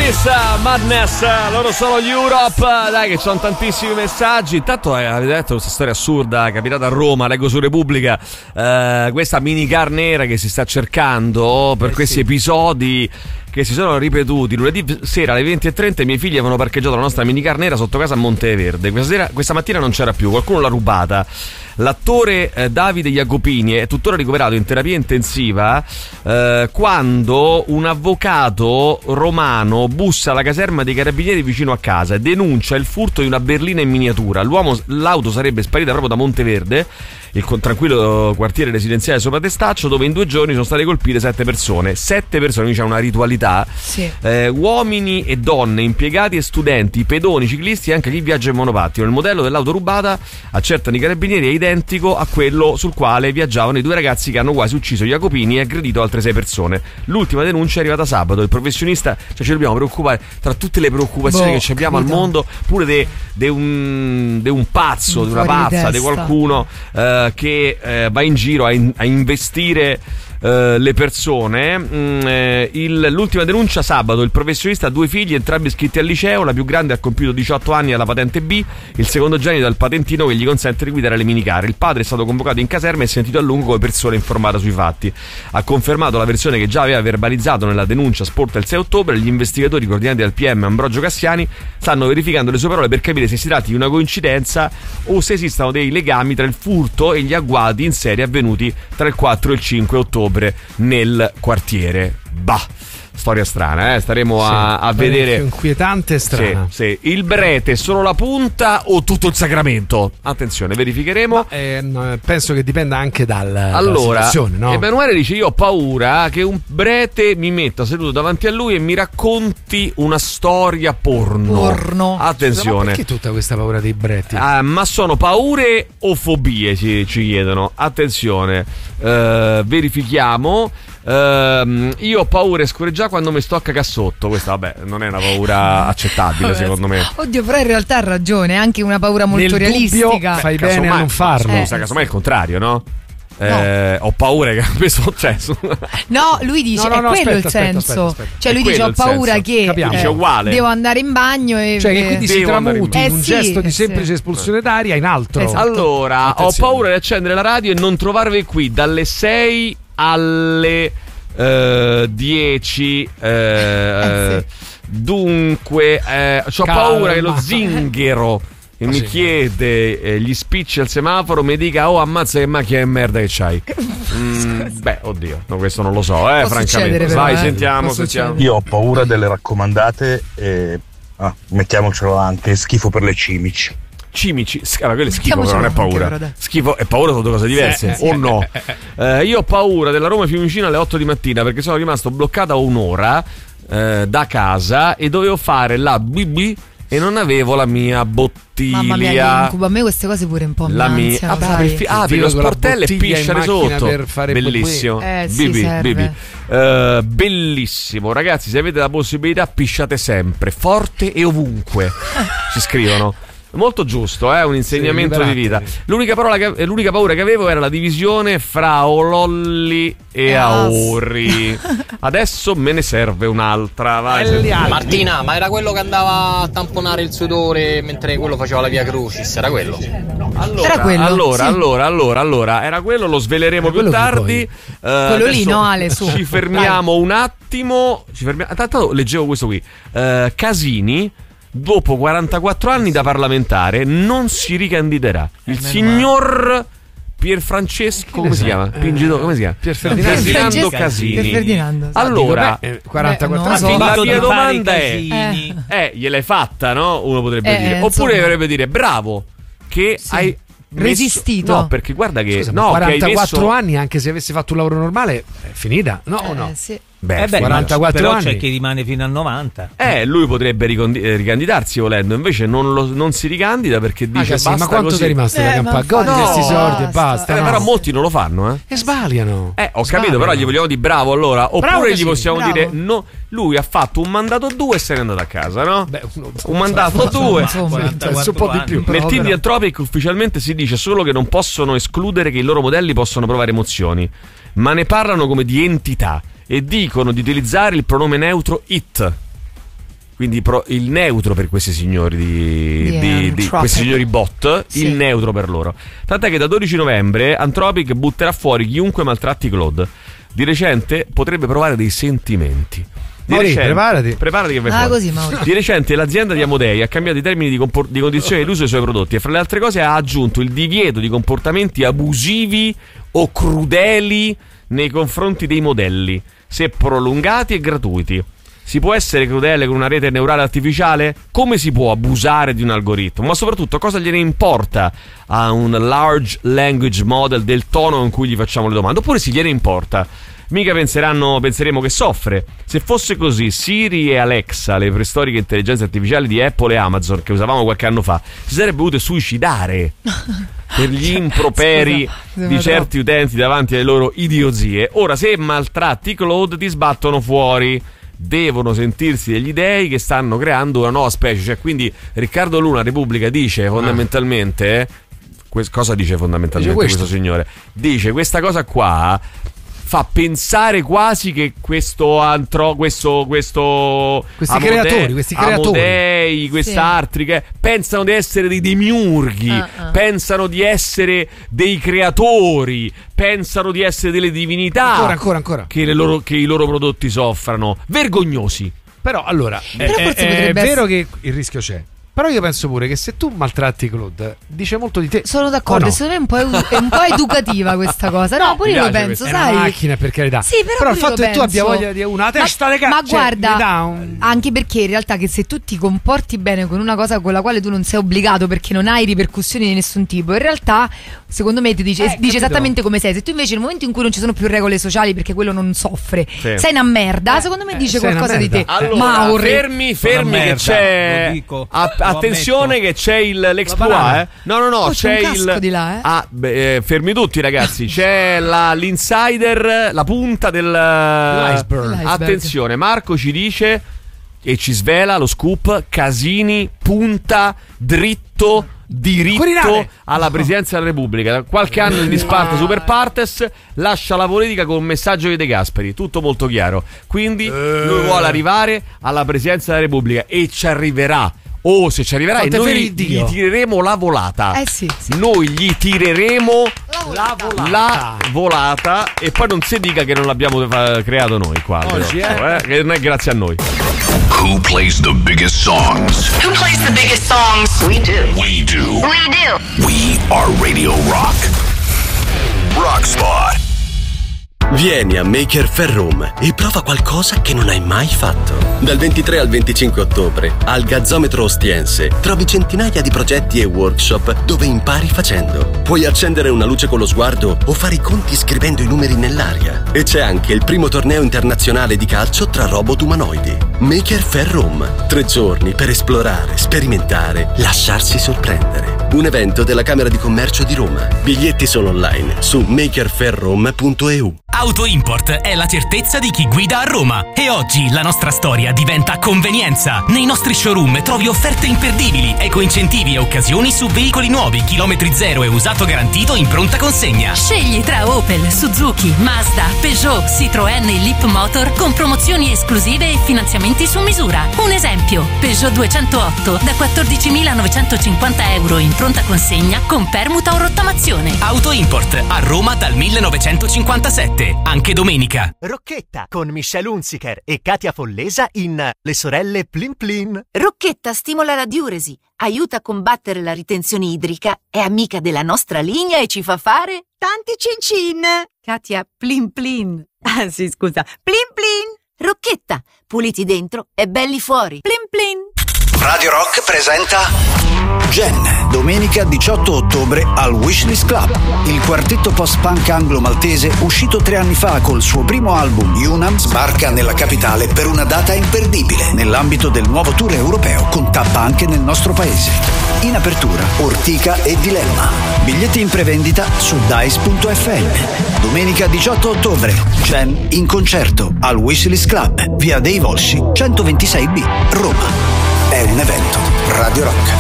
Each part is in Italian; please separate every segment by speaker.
Speaker 1: This Madness, loro sono gli Europe. Dai che ci sono tantissimi messaggi. Intanto avete detto questa storia assurda capitata a Roma, leggo su Repubblica, questa minicar nera che si sta cercando per questi episodi che si sono ripetuti. Lunedì sera alle 20:30 i miei figli avevano parcheggiato la nostra minicar nera sotto casa a Monteverde. Questa mattina non c'era più, qualcuno l'ha rubata. L'attore Davide Jacopini è tuttora ricoverato in terapia intensiva quando un avvocato romano bussa alla caserma dei carabinieri vicino a casa e denuncia il furto di una berlina in miniatura. L'auto sarebbe sparita proprio da Monteverde, il tranquillo quartiere residenziale sopra Testaccio, dove in 2 giorni sono state colpite 7 persone. 7 persone, quindi c'è una ritualità.
Speaker 2: Sì.
Speaker 1: Uomini e donne, impiegati e studenti, pedoni, ciclisti e anche chi viaggia in monopattino. Il modello dell'auto rubata, accertano i carabinieri, è identico a quello sul quale viaggiavano i 2 ragazzi che hanno quasi ucciso Jacopini e aggredito altre 6 persone. L'ultima denuncia è arrivata sabato. Il professionista, cioè ci dobbiamo preoccupare tra tutte le preoccupazioni che abbiamo al mondo, pure di un pazzo, di una pazza, di qualcuno che va in giro a investire le persone. L'ultima denuncia sabato: il professionista ha 2 figli, entrambi iscritti al liceo. La più grande ha compiuto 18 anni e ha la patente B, il secondogenito ha il patentino che gli consente di guidare le minicar. Il padre è stato convocato in caserma e sentito a lungo come persona informata sui fatti. Ha confermato la versione che già aveva verbalizzato nella denuncia sporta il 6 ottobre. Gli investigatori coordinati dal PM Ambrogio Cassiani stanno verificando le sue parole per capire se si tratti di una coincidenza o se esistano dei legami tra il furto e gli agguati in serie avvenuti tra il 4 e il 5 ottobre nel quartiere. Storia strana, staremo a vedere.
Speaker 3: Inquietante e strana.
Speaker 1: Sì. Il Brete è solo la punta o tutto il Sacramento? Attenzione, verificheremo.
Speaker 3: Penso che dipenda anche dalla
Speaker 1: situazione,
Speaker 3: no?
Speaker 1: Emanuele dice: io ho paura che un prete mi metta seduto davanti a lui e mi racconti una storia porno. Attenzione.
Speaker 3: Ma perché tutta questa paura dei breti?
Speaker 1: Ma sono paure o fobie, ci chiedono. Attenzione, verifichiamo. Io ho paura e scorreggiare quando mi sto a cagare sotto. Questa non è una paura accettabile, secondo me.
Speaker 2: Oddio, però in realtà ha ragione, è anche una paura molto realistica.
Speaker 3: Fai bene a non farlo.
Speaker 1: Scusa, casomai è il contrario, no? Ho paura che mi è successo.
Speaker 2: No, lui dice è quello il senso.
Speaker 3: Aspetta.
Speaker 2: Cioè lui dice ho paura che
Speaker 1: dice uguale.
Speaker 2: devo andare in bagno e
Speaker 3: cioè che quindi si tramuti in un gesto di semplice
Speaker 2: sì.
Speaker 3: espulsione d'aria in altro.
Speaker 2: Esatto.
Speaker 1: Allora, attenzione. Ho paura di accendere la radio e non trovarvi qui dalle 6 alle 10. Dunque ho paura che lo zingaro che mi chiede gli spicci al semaforo mi dica: oh, ammazza che macchina di merda che c'hai. Oddio, no, questo non lo so, francamente. Vai, sentiamo.
Speaker 4: Io ho paura delle raccomandate e mettiamocelo anche schifo per le cimici.
Speaker 1: Allora quello è schifo, però non è paura. Schifo e paura sono 2 cose diverse, o no? Io ho paura della Roma Fiumicino alle 8 di mattina perché sono rimasto bloccata un'ora da casa e dovevo fare la BB e non avevo la mia bottiglia.
Speaker 2: Mamma mia, incubo. A me queste cose pure un po' mi
Speaker 1: apri lo sportello e pisciare sotto.
Speaker 3: Per fare
Speaker 1: bellissimo. Bellissimo, ragazzi, se avete la possibilità pisciate sempre, forte e ovunque. Ci scrivono. Molto giusto, un insegnamento di vita. L'unica paura che avevo era la divisione fra Ololli e Aurri. Adesso me ne serve un'altra. Vai,
Speaker 5: Martina, ma era quello che andava a tamponare il sudore mentre quello faceva la via Crucis? Era quello?
Speaker 1: Allora, era quello, lo sveleremo più tardi.
Speaker 2: Quello lì, no, Ale, su.
Speaker 1: Ci fermiamo un attimo. Tanto leggevo questo qui. Casini, dopo 44 anni da parlamentare, non si ricandiderà. Il signor Pierfrancesco, come si chiama? Come si chiama? Ferdinando Casini. Allora,
Speaker 3: 44
Speaker 1: anni. La mia domanda è: gliel'hai fatta, no? Uno potrebbe dire. Oppure dovrebbe dire: bravo, che hai
Speaker 2: resistito.
Speaker 1: No, perché guarda che
Speaker 3: 44 anni, anche se avessi fatto un lavoro normale, è finita. No.
Speaker 2: Sì.
Speaker 3: 44
Speaker 6: però
Speaker 3: anni.
Speaker 6: c'è chi rimane fino a 90.
Speaker 1: Lui potrebbe ricandidarsi volendo, invece non si ricandida perché dice basta.
Speaker 3: Ma quanto ti è rimasto da campare? Godi questi soldi e basta.
Speaker 1: Però molti non lo fanno,
Speaker 3: e sbagliano.
Speaker 1: Ho capito, però gli vogliamo dire bravo allora. Oppure gli possiamo dire no. Lui ha fatto un mandato 2 e se n'è andato a casa, no? Un mandato 2.
Speaker 3: Un po' di più.
Speaker 1: Nel team di Anthropic ufficialmente si dice solo che non possono escludere che i loro modelli possono provare emozioni, ma ne parlano come di entità e dicono di utilizzare il pronome neutro it. quindi il neutro per questi signori di questi signori bot, sì. Il neutro per loro. Tant'è che da 12 novembre Anthropic butterà fuori chiunque maltratti Claude. Di recente potrebbe provare dei sentimenti. Preparati che vai fuori.
Speaker 2: Così,
Speaker 1: di recente l'azienda di Amodei ha cambiato i termini di condizione dell'uso dei suoi prodotti e fra le altre cose ha aggiunto il divieto di comportamenti abusivi o crudeli nei confronti dei modelli, se prolungati e gratuiti. Si può essere crudele con una rete neurale artificiale? Come si può abusare di un algoritmo? Ma soprattutto cosa gliene importa a un large language model del tono in cui gli facciamo le domande? Oppure se gliene importa? Mica penseremo che soffre. Se fosse così, Siri e Alexa, le preistoriche intelligenze artificiali di Apple e Amazon che usavamo qualche anno fa, si sarebbe dovute suicidare per gli improperi di certi utenti davanti alle loro idiozie. Ora, se maltratti Claude, ti sbattono fuori. Devono sentirsi degli dei che stanno creando una nuova specie. Cioè, quindi Riccardo Luna, Repubblica, dice fondamentalmente cosa dice fondamentalmente questo signore? Dice questa cosa qua fa pensare quasi che questi creatori, quest'altri che pensano di essere dei demiurghi, pensano di essere dei creatori, pensano di essere delle divinità.
Speaker 3: Ancora.
Speaker 1: Che i loro prodotti soffrano. Vergognosi.
Speaker 3: Però allora è vero che il rischio c'è. Però io penso pure che se tu maltratti Claude, dice molto di te.
Speaker 2: Sono d'accordo, no? Secondo me è un po' educativa questa cosa. No, pure io lo penso, sai.
Speaker 3: È una macchina, per carità.
Speaker 2: Sì,
Speaker 3: però il fatto che tu abbia voglia di una testa di cazzo.
Speaker 2: Ma guarda, anche perché in realtà che se tu ti comporti bene con una cosa con la quale tu non sei obbligato perché non hai ripercussioni di nessun tipo, in realtà secondo me ti dice esattamente come sei. Se tu invece nel momento in cui non ci sono più regole sociali perché quello non soffre, sei una merda, secondo me dice qualcosa di te.
Speaker 1: Allora, fermi che c'è. Attenzione che c'è l'exploit, No, c'è il
Speaker 2: di là,
Speaker 1: fermi tutti ragazzi, c'è l'insider, la punta dell'iceberg. Attenzione, Marco ci dice e ci svela lo scoop: Casini punta diritto alla presidenza della Repubblica. Da qualche anno in disparte super partes, lascia la politica con un messaggio di De Gasperi, tutto molto chiaro. Quindi lui vuole arrivare alla presidenza della Repubblica e ci arriverà. Se ci arriverà, e noi gli tireremo la volata.
Speaker 2: Sì.
Speaker 1: Noi gli tireremo la volata. E poi non si dica che non l'abbiamo creato noi qua.
Speaker 3: Oggi,
Speaker 1: che non è grazie a noi.
Speaker 7: Who plays the biggest songs?
Speaker 8: Who plays the biggest songs?
Speaker 7: We do. We are Radio Rock. Rock Spot.
Speaker 9: Vieni a Maker Faire Room e prova qualcosa che non hai mai fatto. Dal 23 al 25 ottobre al Gazzometro Ostiense trovi centinaia di progetti e workshop dove impari facendo. Puoi accendere una luce con lo sguardo o fare i conti scrivendo i numeri nell'aria. E c'è anche il primo torneo internazionale di calcio tra robot umanoidi. Maker Faire Room. 3 giorni per esplorare, sperimentare, lasciarsi sorprendere. Un evento della Camera di Commercio di Roma. Biglietti sono online su makerfairrome.eu.
Speaker 10: Auto Import è la certezza di chi guida a Roma e oggi la nostra storia diventa convenienza. Nei nostri showroom trovi offerte imperdibili, ecoincentivi e occasioni su veicoli nuovi, chilometri zero e usato garantito in pronta consegna.
Speaker 11: Scegli tra Opel, Suzuki, Mazda, Peugeot, Citroën e Leap Motor con promozioni esclusive e finanziamenti su misura. Un esempio, Peugeot 208 da 14.950 euro in pronta consegna con permuta o rottamazione.
Speaker 10: Auto Import a Roma dal 1957. Anche domenica.
Speaker 12: Rocchetta con Michelle Hunziker e Katia Follesa in Le sorelle Plin Plin.
Speaker 13: Rocchetta stimola la diuresi, aiuta a combattere la ritenzione idrica, è amica della nostra linea e ci fa fare tanti cin-cin. Katia Plin Plin. Ah sì, scusa. Plin Plin. Rocchetta, puliti dentro e belli fuori. Plin Plin.
Speaker 7: Radio Rock presenta Gen, domenica 18 ottobre al Wishlist Club. Il quartetto post-punk anglo-maltese, uscito 3 anni fa col suo primo album Unam, sbarca nella capitale per una data imperdibile nell'ambito del nuovo tour europeo con tappa anche nel nostro paese. In apertura Ortica e Dilemma. Biglietti in prevendita su dice.fm. Domenica 18 ottobre Gen in concerto al Wishlist Club, via dei Volsci 126B, Roma. È un evento Radio Rock.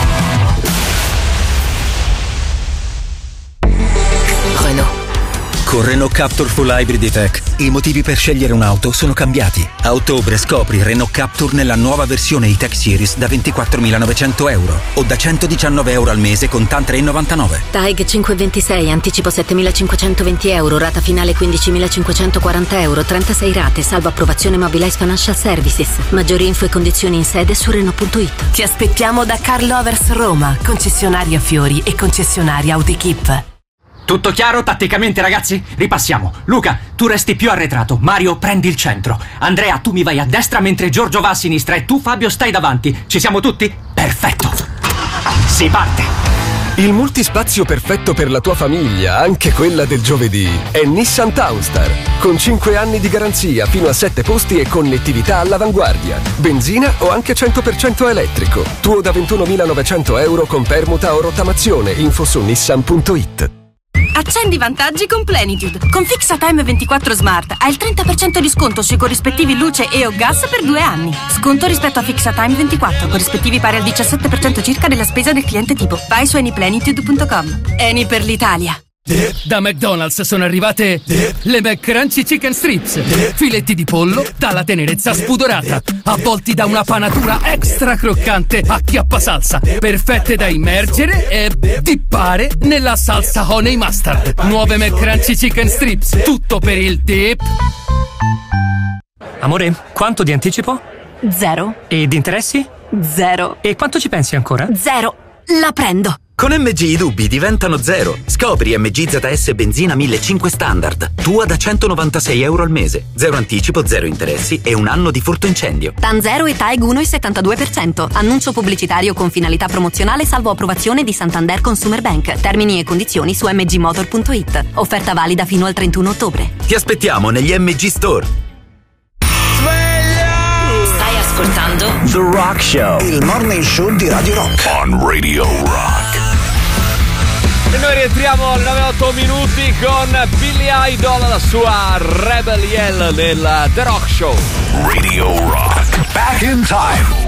Speaker 14: Renault.
Speaker 8: Con Renault Captur Full Hybrid E-Tech i motivi per scegliere un'auto sono cambiati. A ottobre scopri Renault Captur nella nuova versione E-Tech Series da 24.900 euro o da 119 euro al mese con TAN 3,99.
Speaker 14: TAG 526, anticipo 7.520 euro, rata finale 15.540 euro, 36 rate, salvo approvazione Mobilize Financial Services. Maggiori info e condizioni in sede su Renault.it.
Speaker 15: Ti aspettiamo da Car Lovers Roma, concessionaria Fiori e concessionaria Autoequip.
Speaker 16: Tutto chiaro tatticamente, ragazzi? Ripassiamo. Luca, tu resti più arretrato. Mario, prendi il centro. Andrea, tu mi vai a destra mentre Giorgio va a sinistra e tu, Fabio, stai davanti. Ci siamo tutti? Perfetto. Si parte.
Speaker 17: Il multispazio perfetto per la tua famiglia, anche quella del giovedì, è Nissan Townstar. Con 5 anni di garanzia, fino a 7 posti e connettività all'avanguardia. Benzina o anche 100% elettrico. Tuo da 21.900 euro con permuta o rottamazione. Info su nissan.it.
Speaker 15: Accendi i vantaggi con Plenitude. Con FixaTime 24 Smart hai il 30% di sconto sui corrispettivi luce e o gas per 2 anni. Sconto rispetto a FixaTime 24, corrispettivi pari al 17% circa della spesa del cliente tipo. Vai su anyplenitude.com. Eni per l'Italia.
Speaker 18: Da McDonald's sono arrivate le McCrunchy Chicken Strips. Filetti di pollo dalla tenerezza spudorata, avvolti da una panatura extra croccante a chiappasalsa, perfette da immergere e dippare nella salsa honey mustard. Nuove McCrunchy Chicken Strips, tutto per il dip.
Speaker 19: Amore, quanto di anticipo?
Speaker 15: 0.
Speaker 19: E di interessi?
Speaker 15: 0.
Speaker 19: E quanto ci pensi ancora?
Speaker 15: 0. La prendo.
Speaker 20: Con MG i dubbi diventano 0. Scopri MG ZS Benzina 1500 Standard. Tua da 196 euro al mese. 0 anticipo, 0 interessi e 1 anno di furto incendio.
Speaker 15: TAN 0 e TAEG 1,72%. Annuncio pubblicitario con finalità promozionale salvo approvazione di Santander Consumer Bank. Termini e condizioni su mgmotor.it. Offerta valida fino al 31 ottobre.
Speaker 20: Ti aspettiamo negli MG Store.
Speaker 15: Stai ascoltando
Speaker 7: The Rock Show, il morning show di Radio Rock.
Speaker 21: On Radio Rock.
Speaker 1: E noi rientriamo alle 9-8 minuti con Billy Idol, la sua Rebel Yell nel The Rock Show.
Speaker 21: Radio Rock. Back in time.